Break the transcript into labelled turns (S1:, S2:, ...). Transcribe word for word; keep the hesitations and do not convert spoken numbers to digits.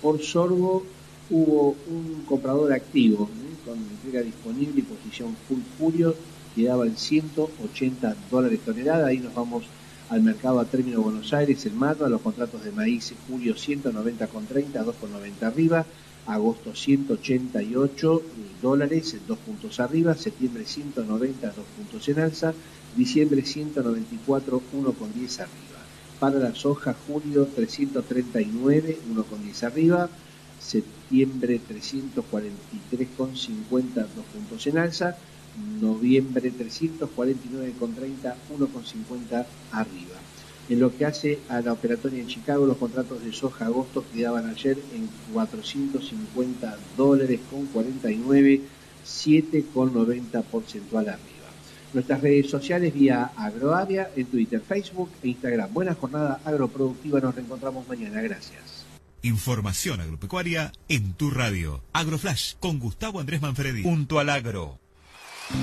S1: por sorgo hubo un comprador activo, ¿eh? con entrega disponible y posición full Julio, quedaba en ciento ochenta dólares tonelada. Ahí nos vamos al mercado a término Buenos Aires, en Mato, a los contratos de maíz, julio ciento noventa con treinta, dos con noventa arriba, agosto ciento ochenta y ocho dólares, dos puntos arriba, septiembre ciento noventa, dos puntos en alza, diciembre ciento noventa y cuatro, uno con diez arriba. Para la soja, julio trescientos treinta y nueve, uno con diez arriba, septiembre trescientos cuarenta y tres con cincuenta, dos puntos en alza, noviembre trescientos cuarenta y nueve con treinta, uno con cincuenta arriba. En lo que hace a la operatoria en Chicago, los contratos de soja agosto quedaban ayer en cuatrocientos cincuenta dólares con cuarenta y nueve, siete con noventa porcentual arriba. Nuestras redes sociales vía Agroavia en Twitter, Facebook e Instagram. Buena jornada agroproductiva, nos reencontramos mañana. Gracias.
S2: Información agropecuaria en tu radio. Agroflash con Gustavo Andrés Manfredi. Junto al agro.